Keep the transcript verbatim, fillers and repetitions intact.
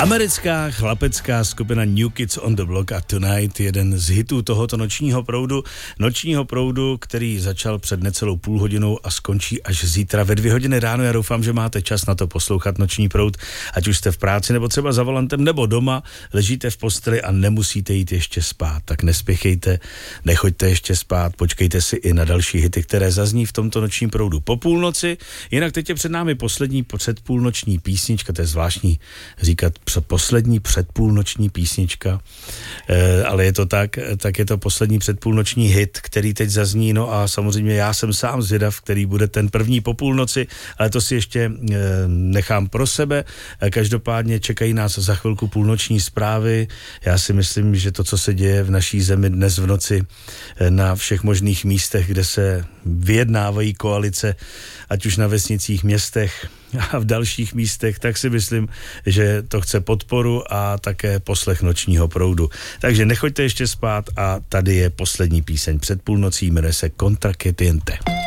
Americká chlapecká skupina New Kids on the Block a Tonight, jeden z hitů tohoto nočního proudu. Nočního proudu, který začal před necelou půl hodinou a skončí až zítra ve dvě hodiny ráno. Já doufám, že máte čas na to poslouchat noční proud, ať už jste v práci nebo třeba za volantem nebo doma, ležíte v posteli a nemusíte jít ještě spát. Tak nespěchejte, nechoďte ještě spát, počkejte si i na další hity, které zazní v tomto nočním proudu po půlnoci. Jinak teď je před námi poslední předpůlnoční písnička, to je zvláštní říkat poslední předpůlnoční písnička, e, ale je to tak, tak je to poslední předpůlnoční hit, který teď zazní, no a samozřejmě já jsem sám zvědav, který bude ten první po půlnoci, ale to si ještě e, nechám pro sebe. E, každopádně čekají nás za chvilku půlnoční zprávy. Já si myslím, že to, co se děje v naší zemi dnes v noci e, na všech možných místech, kde se vyjednávají koalice, ať už na vesnicích, městech a v dalších místech, tak si myslím, že to chce podporu a také poslech nočního proudu. Takže nechoďte ještě spát a tady je poslední píseň před půlnocí, jmenuje se Contra que tiente.